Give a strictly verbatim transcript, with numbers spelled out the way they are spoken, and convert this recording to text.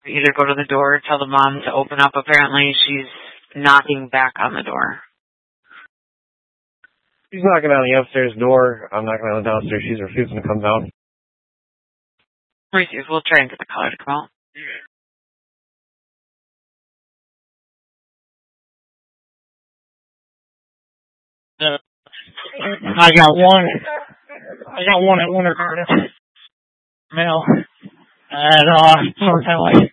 Either go to the door or tell the mom to open up. Apparently, she's knocking back on the door. She's knocking on the upstairs door. I'm knocking on the downstairs. She's refusing to come down. Refuse. We'll try and get the caller to come out. Uh, I got one. I got one at Winter Garden. Male. At uh, North L A.